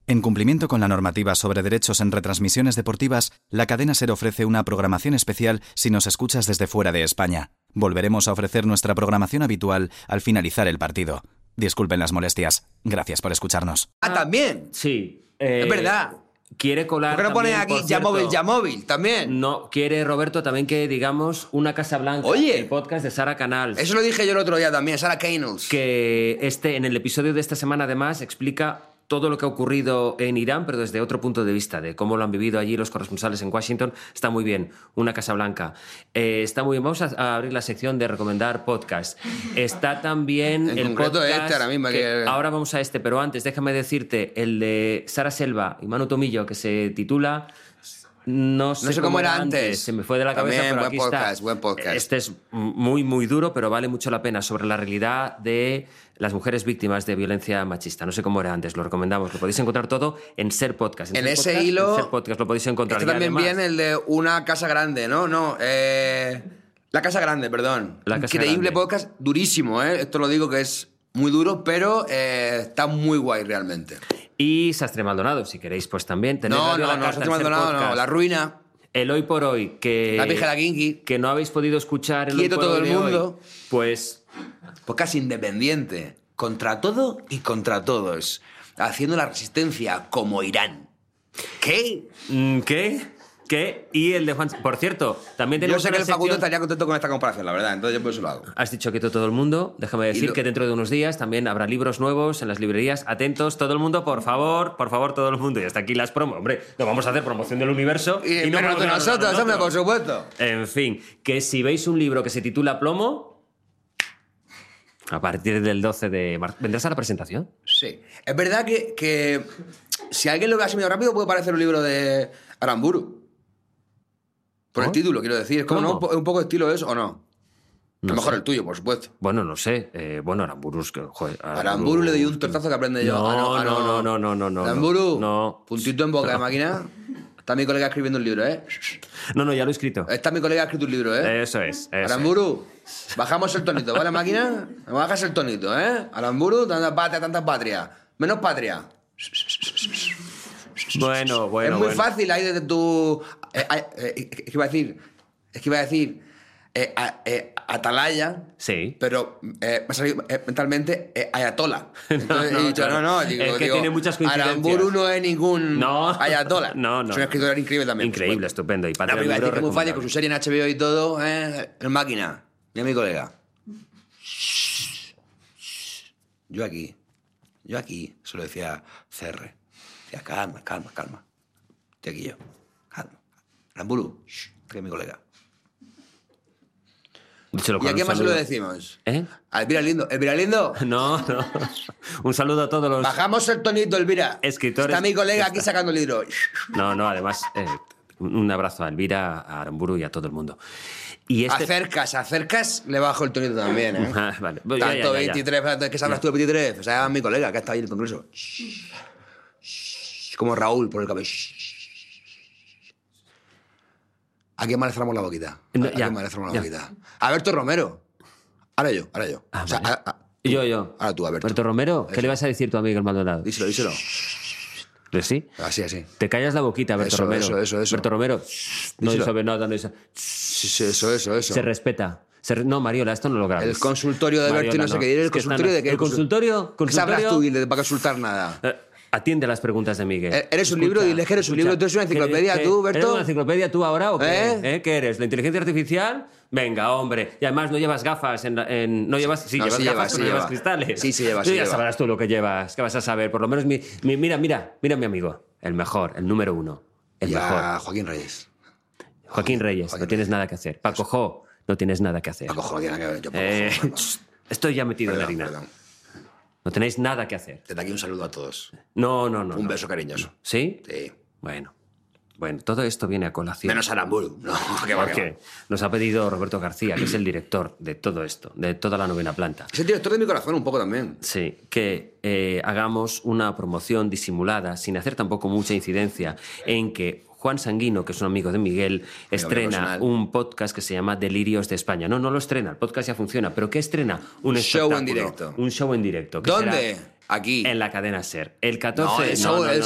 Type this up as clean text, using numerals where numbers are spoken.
En cumplimiento con la normativa sobre derechos en retransmisiones deportivas, la cadena SER ofrece una programación especial si nos escuchas desde fuera de España. Volveremos a ofrecer nuestra programación habitual al finalizar el partido. Disculpen las molestias. Gracias por escucharnos. Ah, también. Sí. Es verdad. Quiere colar. ¿Por qué no pones también, aquí por cierto, ya móvil también? No, quiere Roberto también que digamos Una Casa Blanca, Oye. el podcast de Sara Canals. Eso lo dije yo el otro día también, Sara Canals. Que en el episodio de esta semana además explica todo lo que ha ocurrido en Irán, pero desde otro punto de vista, de cómo lo han vivido allí los corresponsales en Washington. Está muy bien, Una Casa Blanca. Está muy bien. Vamos a abrir la sección de recomendar podcast. Está también En el concreto podcast... ahora mismo. Ahora vamos a pero antes déjame decirte el de Sara Selva y Manu Tomillo, que se titula... No sé cómo era antes. Se me fue de la cabeza, también, pero buen aquí podcast, está. buen podcast. Este es muy, muy duro, pero vale mucho la pena, sobre la realidad de las mujeres víctimas de violencia machista. No sé cómo era antes, lo recomendamos. Lo podéis encontrar todo en Ser Podcast. En ese hilo... En Ser Podcast lo podéis encontrar. Este también viene el de Una Casa Grande, ¿no? La Casa Grande, perdón. La Casa Increíble Grande. podcast, durísimo, ¿eh? Esto lo digo que es muy duro, pero está muy guay realmente. Y Sastre Maldonado, si queréis, pues también. Tenéis No, Radio La Carta, Sastre en Ser Maldonado, no. Podcast. La Ruina, El Hoy por Hoy, La Pija de Kinky, que no habéis podido escuchar el Quieto Hoy por todo Hoy el de hoy, mundo. pues... podcast independiente, contra todo y contra todos, haciendo la resistencia como Irán. ¿Qué? ¿Qué? Y el de Juan... Por cierto, también Yo tenemos sé que una el Facundo sección... estaría contento con esta comparación, la verdad, entonces yo por eso lo hago. Has dicho que todo el mundo. Déjame decir que dentro de unos días también habrá libros nuevos en las librerías. Atentos, todo el mundo, por favor, todo el mundo. Y hasta aquí las promos. Hombre, no vamos a hacer promoción del universo. Y no pero de nosotros, hombre, por supuesto. En fin, que si veis un libro que se titula Plomo, a partir del 12 de marzo... ¿Vendrás a la presentación? Sí. Es verdad que si alguien lo ve así medio rápido puede parecer un libro de Aramburu. Por el título, quiero decir. Es como ¿Cómo? ¿no? un poco estilo eso, ¿o no? No A lo mejor sé. el tuyo, por supuesto. Bueno, no sé. Aramburu es que... Joder, Aramburu le doy un tortazo que aprende yo. No. Aramburu, No. puntito en boca, máquina. Está mi colega escribiendo un libro, ¿eh? No, ya lo he escrito. Está mi colega escrito un libro, ¿eh? Eso es. Aramburu, bajamos el tonito, ¿vale, máquina? Me bajas el tonito, ¿eh? Aramburu, tanta patria. Menos patria. Bueno. Es muy fácil ahí desde tu... Es que iba a decir atalaya, Sí. pero me ha salido mentalmente ayatola. Entonces he dicho, claro. digo, Es que tiene muchas coincidencias. Aramburu no es ningún ayatola. No. Es un escritor increíble también. Increíble, estupendo. Y No, Patria pero iba a Libro decir que muy fácil con recomendable. su serie en HBO y todo, el máquina. Mira mi colega. Yo aquí, se lo decía CR. Decía, calma. Estoy aquí yo. Calma. Aramburu, que es mi colega. Díselo ¿Y con a un quién más se lo saludo. decimos? ¿Eh? A Elvira Lindo. ¿Elvira Lindo? No. Un saludo a todos los... Bajamos el tonito, Elvira. Escritores. Está mi colega aquí sacando el libro. No, además, un abrazo a Elvira, a Aramburu y a todo el mundo. Y Acercas, le bajo el tonito también, ¿eh? Ah, vale. Pues Tanto ya. 23, ¿qué sabes tú de 23? O sea, mi colega que está ahí en el congreso. Como Raúl por el cabello. ¿A quién más le cerramos la boquita? No, ¿A quién más le cerramos la boquita? Alberto Romero. Ahora yo. Ah, O sea, vale. Yo. Ahora tú, Alberto. Alberto Romero, ¿qué le vas a decir tú a Miguel Maldonado? Díselo. ¿Pues sí? Así. Te callas la boquita, Alberto Eso, Romero. eso. Alberto Romero, no Díselo. sabe nada, no dice... Sí, eso. Se respeta. No, Mariola, esto no lo grabes. El consultorio de Alberto y Mariola, no sé qué. ¿El consultorio de qué? ¿El consultorio? ¿Qué sabrás tú para consultar nada? Atiende las preguntas de Miguel. ¿Eres un libro? Diles que eres un libro. ¿Tú eres una enciclopedia, tú, Berto? ¿Eres una enciclopedia tú ahora o qué? ¿Eh? ¿Qué eres? ¿La inteligencia artificial? Venga, hombre. Y además no llevas gafas. No llevas... Sí, No, llevas sí gafas, lleva, no sí llevas lleva. cristales. Sí lleva, Tú sí ya lleva. sabrás tú lo que llevas. ¿Qué vas a saber? Por lo menos mira mi amigo. El mejor, el número uno. El mejor. Joaquín Reyes. Joaquín Reyes, Joaquín no tienes Reyes. nada que hacer. Paco Jo, no tienes nada que hacer. Paco Jo, tiene que ver. Yo Paco Jo, no. Estoy ya metido en la harina. Perdón. No tenéis nada que hacer. Desde aquí un saludo a todos. No. Un beso cariñoso. ¿Sí? Sí. Bueno, todo esto viene a colación. Menos Aramburu. No, que va. Porque nos ha pedido Roberto García, que es el director de todo esto, de toda la novena planta. Es el director de mi corazón un poco también. Sí, que hagamos una promoción disimulada, sin hacer tampoco mucha incidencia, en que Juan Sanguino, que es un amigo de Miguel, estrena personal. un podcast que se llama Delirios de España. No lo estrena, el podcast ya funciona, pero ¿qué estrena? Un show en espectáculo, directo. Un show en directo. que ¿Dónde? será Aquí. En la cadena SER. El 14... No, el show,